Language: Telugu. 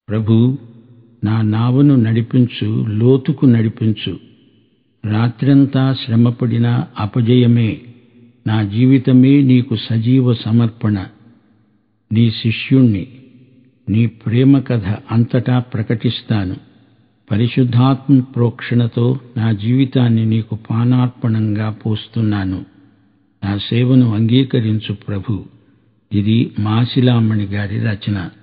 ప్రభూ, నా నావను నడిపించు, లోతుకు నడిపించు. రాత్రంతా శ్రమపడినా అపజయమే. నా జీవితమే నీకు సజీవ సమర్పణ. నీ శిష్యుణ్ణి, నీ ప్రేమ కథ అంతటా ప్రకటిస్తాను. పరిశుద్ధాత్మ ప్రోక్షణతో నా జీవితాన్ని నీకు పానార్పణంగా పోస్తున్నాను. నా సేవను అంగీకరించు ప్రభు. ఇది మాసిలామణి గారి రచన.